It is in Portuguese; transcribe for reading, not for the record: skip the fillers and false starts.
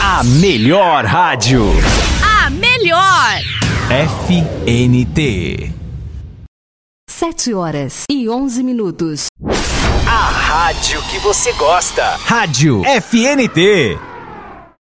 A melhor rádio. A melhor. FNT. 7h11. A rádio que você gosta. Rádio FNT.